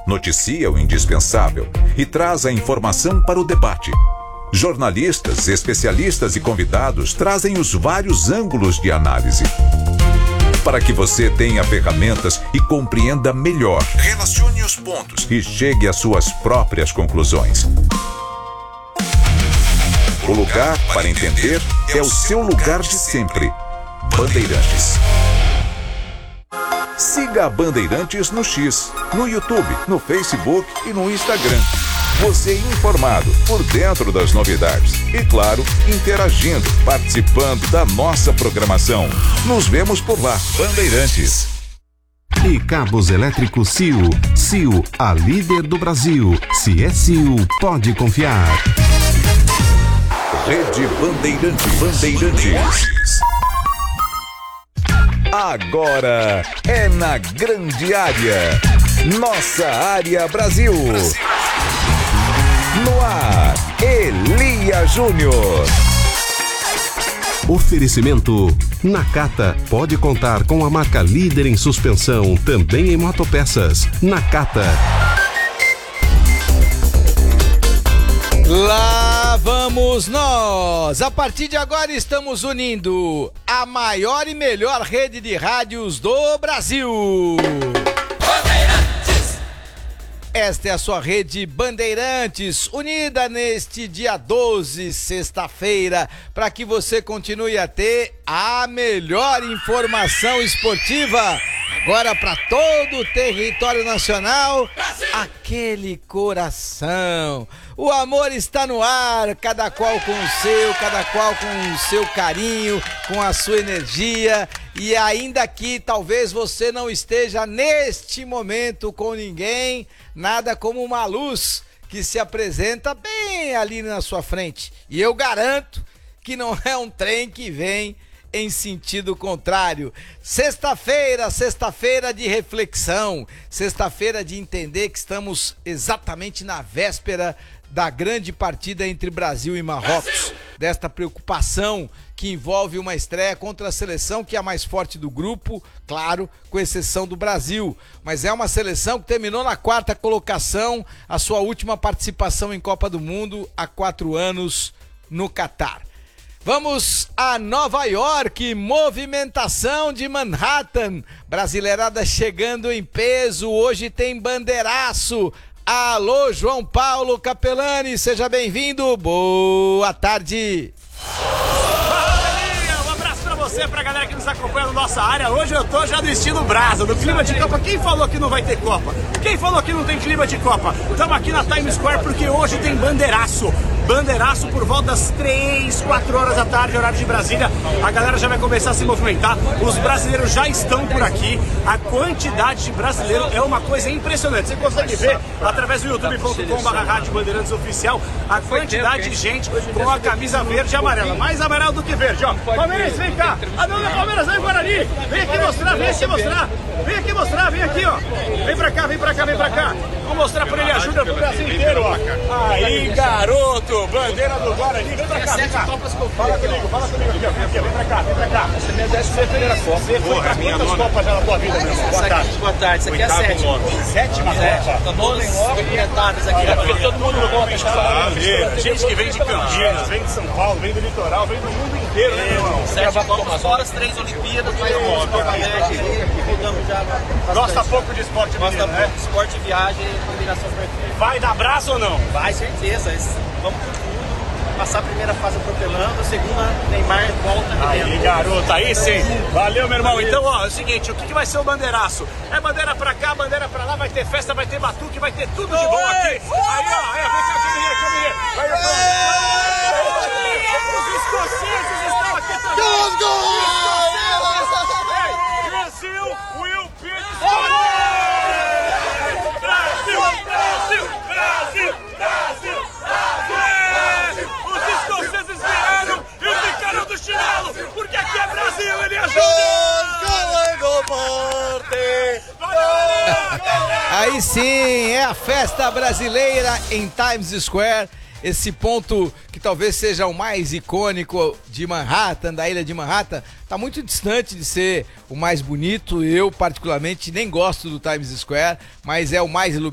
noticia o indispensável e traz a informação para o debate. Jornalistas, especialistas e convidados trazem os vários ângulos de análise, para que você tenha ferramentas e compreenda melhor. Relacione os pontos e chegue às suas próprias conclusões. O lugar para entender é o seu lugar de sempre. Bandeirantes. Siga a Bandeirantes no X, no YouTube, no Facebook e no Instagram. Você informado, por dentro das novidades e, claro, interagindo, participando da nossa programação. Nos vemos por lá, Bandeirantes. E cabos elétricos CIO. CIO, a líder do Brasil. Se é CIO, pode confiar. Rede Bandeirantes. Agora é na grande área. Nossa área Brasil. No ar, Elia Júnior. Oferecimento Nakata. Pode contar com a marca líder em suspensão, também em motopeças. Nakata. Lá vamos nós! A partir de agora estamos unindo a maior e melhor rede de rádios do Brasil. Esta é a sua rede Bandeirantes, unida neste dia 12, sexta-feira, para que você continue a ter a melhor informação esportiva. Agora para todo o território nacional, aquele coração. O amor está no ar, cada qual com o seu, cada qual com o seu carinho, com a sua energia. E ainda que talvez você não esteja neste momento com ninguém, nada como uma luz que se apresenta bem ali na sua frente. E eu garanto que não é um trem que vem em sentido contrário. Sexta-feira de reflexão, sexta-feira de entender que estamos exatamente na véspera da grande partida entre Brasil e Marrocos, desta preocupação que envolve uma estreia contra a seleção que é a mais forte do grupo, claro, com exceção do Brasil, mas é uma seleção que terminou na 4ª colocação, a sua última participação em Copa do Mundo há 4 anos no Catar. Vamos a Nova York, movimentação de Manhattan, brasileirada chegando em peso, hoje tem bandeiraço. Alô, João Paulo Capelani, seja bem-vindo, boa tarde. Um abraço pra você, pra galera que nos acompanha na nossa área. Hoje eu tô já do estilo brasa, do clima de Copa. Quem falou que não vai ter Copa? Quem falou que não tem clima de Copa? Estamos aqui na Times Square porque hoje tem bandeiraço. Bandeiraço por volta das 3, 4 horas da tarde, horário de Brasília. A galera já vai começar a se movimentar. Os brasileiros já estão por aqui. A quantidade de brasileiro é uma coisa impressionante. Você consegue ver através do youtube.com/Rádio Bandeirantes Oficial a quantidade de gente com a camisa verde e amarela. Mais amarelo do que verde, ó. Palmeiras, vem cá. A dona Palmeiras vai Guarani. Vem aqui mostrar, vem aqui mostrar. Vem aqui mostrar, vem aqui, ó. Vem pra cá, vem pra cá, vem pra cá. Vamos mostrar pra ele a ajuda pro Brasil inteiro, ó. Aí, garoto. Bandeira do Guarani, vem pra cá, vem cá. Fala comigo aqui, ó. Vem pra cá, vem pra cá. Essa é a minha 11ª Copa. Você foi pra quantas Copas já na tua vida, meu irmão? Boa tarde. Boa tarde, isso aqui é a 7ª. 7ª Copa. Todas documentadas aqui. É porque todo mundo gosta. Gente que vem de Campinas, vem de São Paulo, vem do litoral, vem do mundo inteiro, né, meu irmão? 7 Copas, fora as 3 Olimpíadas, mais um Copa América. Mudamos já. Gosta pouco de esporte, gosta né? pouco de esporte, viagem e combinação perfeita. Vai dar abraço ou não? Vai, certeza. Vamos por tudo. Passar a primeira fase atropelando, a segunda, Neymar volta. Aí, garoto, aí sim. Valeu, meu irmão. Então, ó, é o seguinte, o que vai ser o bandeiraço? É bandeira pra cá, bandeira pra lá, vai ter festa, vai ter batuque, vai ter tudo de bom aqui. Aí, ó, vem cá, Camille. Os escoceses estão aqui também. Brasil will beat Brasil! Os escoceses vieram e ficaram do chinelo, porque aqui é Brasil, ele ajuda! Aí sim, é a festa brasileira em Times Square, esse ponto que talvez seja o mais icônico de Manhattan, da ilha de Manhattan, está muito distante de ser o mais bonito. Eu particularmente nem gosto do Times Square, mas é o mais iluminado.